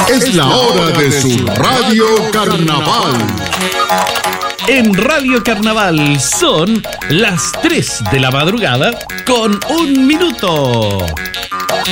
Es la hora de su Radio Carnaval. En Radio Carnaval son las 3 de la madrugada con 1 minuto.